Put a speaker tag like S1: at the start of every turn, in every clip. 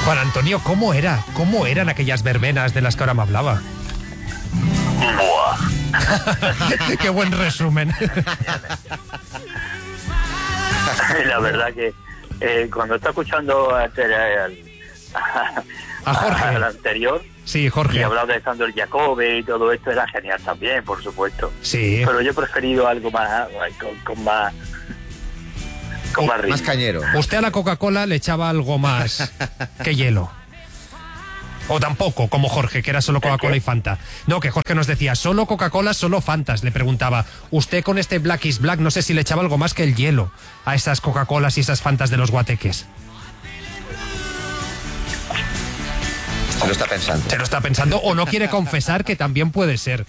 S1: Juan Antonio, ¿cómo era? ¿Cómo eran aquellas verbenas de las que ahora me hablaba?
S2: Buah.
S1: Qué buen resumen.
S2: La verdad que cuando está escuchando
S1: a Jorge,
S2: al anterior,
S1: sí, Jorge,
S2: y hablaba de Sandor Jacobe y todo esto, era genial también, por supuesto.
S1: Sí.
S2: Pero yo he preferido algo más con más ritmo.
S3: Más cañero.
S1: Usted a la Coca-Cola le echaba algo más que hielo. O tampoco, como Jorge, que era solo Coca-Cola y Fanta. No, que Jorge nos decía, solo Coca-Cola, solo Fantas. Le preguntaba, usted con este Black is Black, no sé si le echaba algo más que el hielo a esas Coca-Colas y esas Fantas de los guateques.
S3: Se lo está pensando.
S1: Se lo está pensando o no quiere confesar, que también puede ser.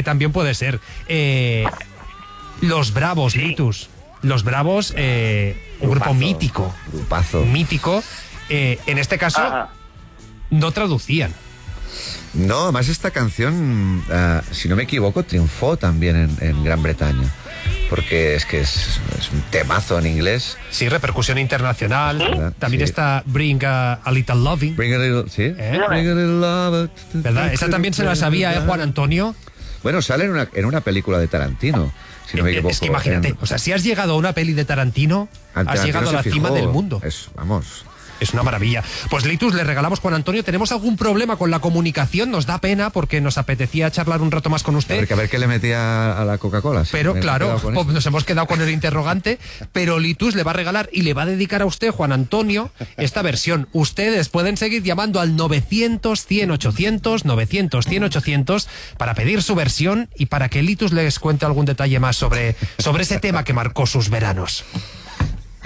S1: Los Bravos, Litus. Los Bravos, un grupo mítico.
S3: Grupazo.
S1: Mítico. En este caso, no traducían.
S3: No, además esta canción, si no me equivoco, triunfó también en Gran Bretaña. Porque es que es un temazo en inglés.
S1: Sí, repercusión internacional.
S3: ¿Verdad?
S1: También
S3: Sí.
S1: está Bring a Little Loving.
S3: Bring a little, ¿sí? Bring a little love.
S1: ¿Verdad? Esa también se la sabía, Juan Antonio.
S3: Bueno, sale en una película de Tarantino, si no me equivoco.
S1: Es que imagínate, o sea, si has llegado a una peli de Tarantino, has llegado a la cima del mundo.
S3: Vamos.
S1: Es una maravilla. Pues Litus, le regalamos, Juan Antonio. ¿Tenemos algún problema con la comunicación? Nos da pena porque nos apetecía charlar un rato más con usted.
S3: A ver qué le metía a la Coca-Cola.
S1: Pero claro, nos hemos quedado con el interrogante. Pero Litus le va a regalar y le va a dedicar a usted, Juan Antonio, esta versión. Ustedes pueden seguir llamando al 900-100-800, 900-100-800 para pedir su versión y para que Litus les cuente algún detalle más sobre ese tema que marcó sus veranos.